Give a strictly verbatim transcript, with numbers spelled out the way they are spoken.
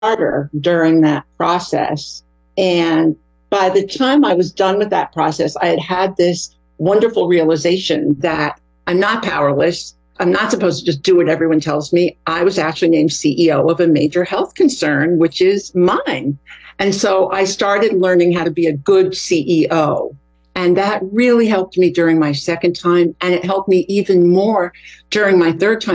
harder during that process. And by the time I was done with that process, I had had this wonderful realization that I'm not powerless. I'm not supposed to just do what everyone tells me. I was actually named C E O of a major health concern, which is mine. And so I started learning how to be a good C E O. And that really helped me during my second time. And it helped me even more during my third time